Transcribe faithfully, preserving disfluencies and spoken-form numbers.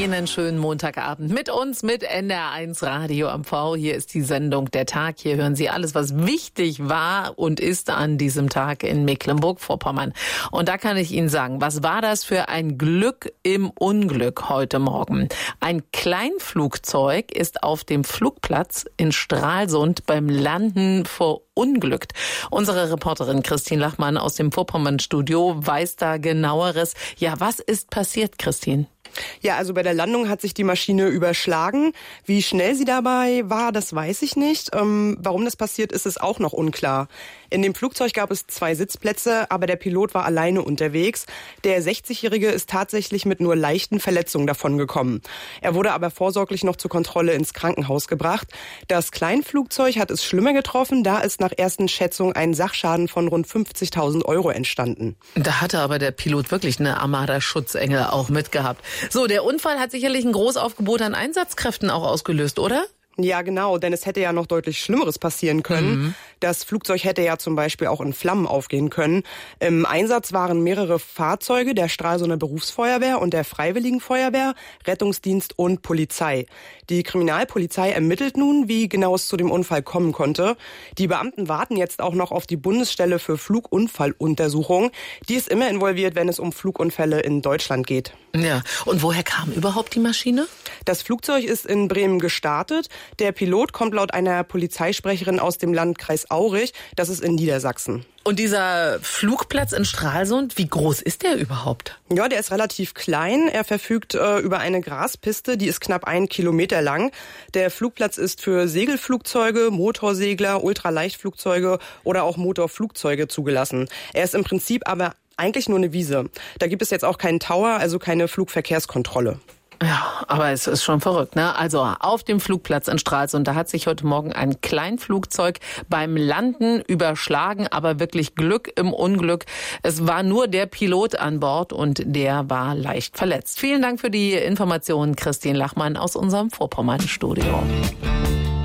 Einen schönen Montagabend mit uns, mit N D R eins Radio M V. Hier ist die Sendung Der Tag. Hier hören Sie alles, was wichtig war und ist an diesem Tag in Mecklenburg-Vorpommern. Und da kann ich Ihnen sagen, was war das für ein Glück im Unglück heute Morgen? Ein Kleinflugzeug ist auf dem Flugplatz in Stralsund beim Landen verunglückt. Unsere Reporterin Christine Lachmann aus dem Vorpommern-Studio weiß da Genaueres. Ja, was ist passiert, Christine? Ja, also bei der Landung hat sich die Maschine überschlagen. Wie schnell sie dabei war, das weiß ich nicht. Ähm, warum das passiert ist, ist auch noch unklar. In dem Flugzeug gab es zwei Sitzplätze, aber der Pilot war alleine unterwegs. Der sechzigjährige ist tatsächlich mit nur leichten Verletzungen davongekommen. Er wurde aber vorsorglich noch zur Kontrolle ins Krankenhaus gebracht. Das Kleinflugzeug hat es schlimmer getroffen. Da ist nach ersten Schätzungen ein Sachschaden von rund fünfzigtausend Euro entstanden. Da hatte aber der Pilot wirklich eine Armada-Schutzengel auch mitgehabt. So, der Unfall hat sicherlich ein Großaufgebot an Einsatzkräften auch ausgelöst, oder? Ja, genau, denn es hätte ja noch deutlich Schlimmeres passieren können. Mhm. Das Flugzeug hätte ja zum Beispiel auch in Flammen aufgehen können. Im Einsatz waren mehrere Fahrzeuge der Stralsunder Berufsfeuerwehr und der Freiwilligen Feuerwehr, Rettungsdienst und Polizei. Die Kriminalpolizei ermittelt nun, wie genau es zu dem Unfall kommen konnte. Die Beamten warten jetzt auch noch auf die Bundesstelle für Flugunfalluntersuchung. Die ist immer involviert, wenn es um Flugunfälle in Deutschland geht. Ja, und woher kam überhaupt die Maschine? Das Flugzeug ist in Bremen gestartet. Der Pilot kommt laut einer Polizeisprecherin aus dem Landkreis Aurich. Das ist in Niedersachsen. Und dieser Flugplatz in Stralsund, wie groß ist der überhaupt? Ja, der ist relativ klein. Er verfügt äh, über eine Graspiste, die ist knapp einen Kilometer lang. Der Flugplatz ist für Segelflugzeuge, Motorsegler, Ultraleichtflugzeuge oder auch Motorflugzeuge zugelassen. Er ist im Prinzip aber eigentlich nur eine Wiese. Da gibt es jetzt auch keinen Tower, also keine Flugverkehrskontrolle. Ja, aber es ist schon verrückt, ne? Also auf dem Flugplatz in Stralsund, da hat sich heute Morgen ein Kleinflugzeug beim Landen überschlagen, aber wirklich Glück im Unglück. Es war nur der Pilot an Bord und der war leicht verletzt. Vielen Dank für die Informationen, Christine Lachmann aus unserem Vorpommern-Studio.